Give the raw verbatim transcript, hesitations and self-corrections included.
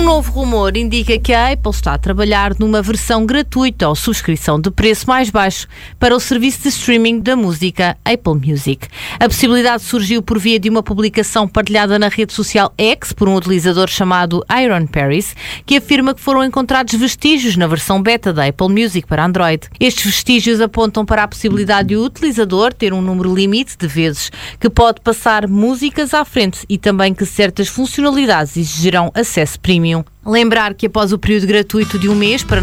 novo rumor indica que a Apple está a trabalhar numa versão gratuita ou subscrição de preço mais baixo para o serviço de streaming da música Apple Music. A possibilidade surgiu por via de uma publicação partilhada na rede social X por um utilizador chamado Iron Paris, que afirma que foram encontrados vestígios na versão beta da Apple Music para Android. Estes vestígios apontam para a possibilidade de o utilizador ter um número limite de vezes que pode passar músicas à frente e também que certas funcionalidades exigirão acesso premium. Lembrar que após o período gratuito de um mês para